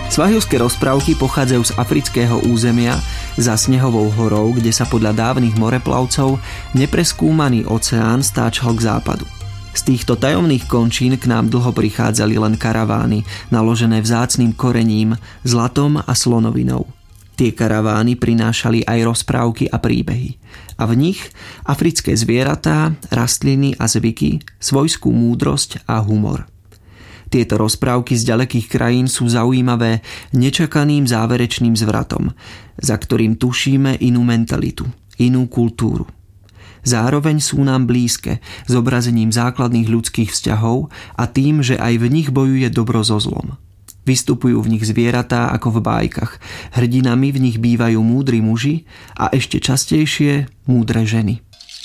Svahilské rozprávky pochádzajú z afrického územia za Snehovou horou, kde sa podľa dávnych moreplavcov nepreskúmaný oceán stáčal k západu. Z týchto tajomných končín k nám dlho prichádzali len karavány, naložené vzácnym korením, zlatom a slonovinou. Tie karavány prinášali aj rozprávky a príbehy. A v nich africké zvieratá, rastliny a zvyky, svojskú múdrosť a humor. Tieto rozprávky z ďalekých krajín sú zaujímavé nečakaným záverečným zvratom, za ktorým tušíme inú mentalitu, inú kultúru. Zároveň sú nám blízke zobrazením základných ľudských vzťahov a tým, že aj v nich bojuje dobro so zlom. Vystupujú v nich zvieratá ako v bájkach, hrdinami v nich bývajú múdri muži a ešte častejšie múdre ženy.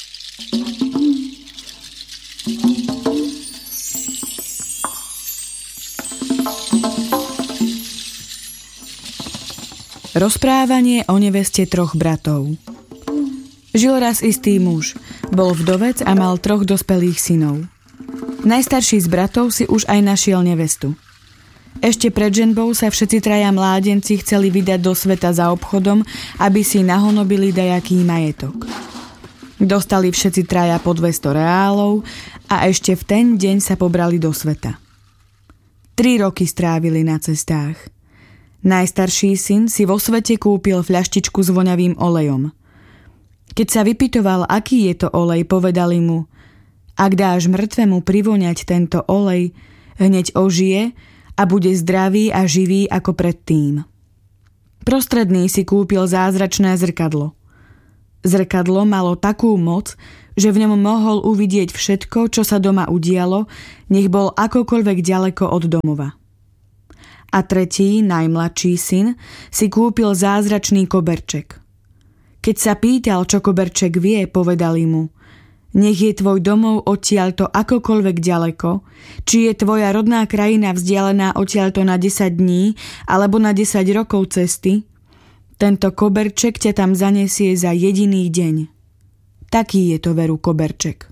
Rozprávanie o neveste 3 bratov. Žil raz istý muž, bol vdovec a mal 3 dospelých synov. Najstarší z bratov si už aj našiel nevestu. Ešte pred ženbou sa všetci 3 mládenci chceli vydať do sveta za obchodom, aby si nahonobili dajaký majetok. Dostali všetci 3 po 200 reálov a ešte v ten deň sa pobrali do sveta. 3 roky strávili na cestách. Najstarší syn si vo svete kúpil fľaštičku s voňavým olejom. Keď sa vypytoval, aký je to olej, povedali mu: ak dáš mŕtvemu privoňať tento olej, hneď ožije a bude zdravý a živý ako predtým. Prostredný si kúpil zázračné zrkadlo. Zrkadlo malo takú moc, že v ňom mohol uvidieť všetko, čo sa doma udialo, nech bol akokoľvek ďaleko od domova. A tretí, najmladší syn, si kúpil zázračný koberček. Keď sa pýtal, čo koberček vie, povedali mu: nech je tvoj domov odtiaľto akokoľvek ďaleko, či je tvoja rodná krajina vzdialená odtiaľto na 10 dní alebo na 10 rokov cesty, tento koberček ťa tam zanesie za jediný deň. Taký je to veru koberček.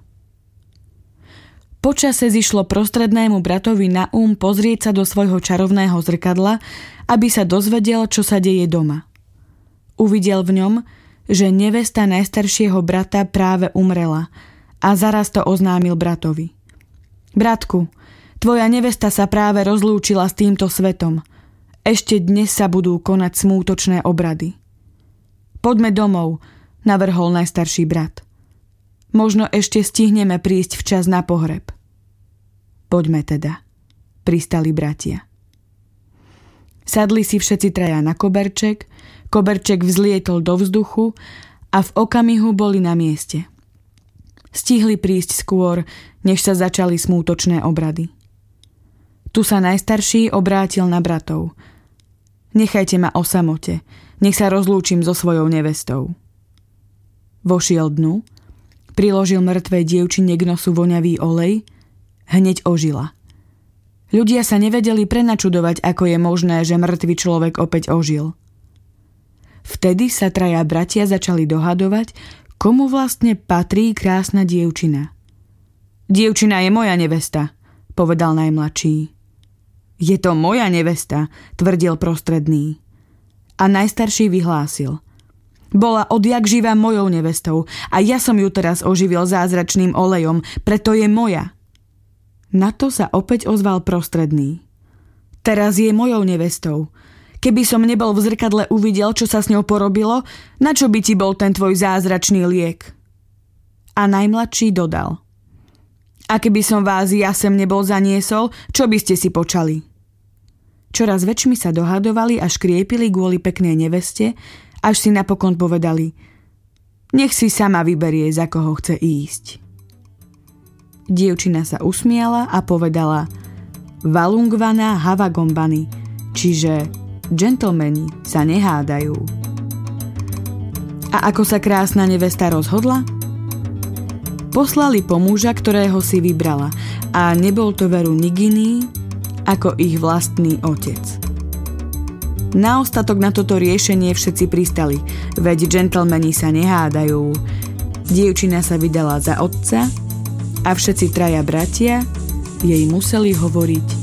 Počase zišlo prostrednému bratovi na pozrieť sa do svojho čarovného zrkadla, aby sa dozvedel, čo sa deje doma. Uvidel v ňom, že nevesta najstaršieho brata práve umrela a zaraz to oznámil bratovi. Bratku, tvoja nevesta sa práve rozlúčila s týmto svetom. Ešte dnes sa budú konať smútočné obrady. Poďme domov, navrhol najstarší brat. Možno ešte stihneme prísť včas na pohreb. Poďme teda, pristali bratia. Sadli si všetci 3 na koberček, koberček vzlietol do vzduchu a v okamihu boli na mieste. Stihli prísť skôr, než sa začali smútočné obrady. Tu sa najstarší obrátil na bratov. Nechajte ma o samote, nech sa rozlúčim so svojou nevestou. Vošiel dnu, priložil mŕtvej dievčine k nosu voňavý olej, hneď ožila. Ľudia sa nevedeli prenačudovať, ako je možné, že mŕtvy človek opäť ožil. Vtedy sa 3 bratia začali dohadovať, komu vlastne patrí krásna dievčina. Dievčina je moja nevesta, povedal najmladší. Je to moja nevesta, tvrdil prostredný. A najstarší vyhlásil: bola odjak živa mojou nevestou a ja som ju teraz oživil zázračným olejom, preto je moja. Na to sa opäť ozval prostredný. Teraz je mojou nevestou. Keby som nebol v zrkadle uvidel, čo sa s ňou porobilo, na čo by ti bol ten tvoj zázračný liek? A najmladší dodal: a keby som vás ja sem nebol zaniesol, čo by ste si počali? Čoraz väčšmi sa dohadovali a škriepili kvôli peknej neveste, až si napokon povedali: nech si sama vyberie, za koho chce ísť. Dievčina sa usmiala a povedala: Valungvana Havagombany, čiže džentlmeni sa nehádajú. A ako sa krásna nevesta rozhodla? Poslali po muža, ktorého si vybrala, a nebol to veru nik iný ako ich vlastný otec. Na ostatok na toto riešenie všetci pristali, veď džentlmeni sa nehádajú. Dievčina sa vydala za otca a všetci 3 bratia jej museli hovoriť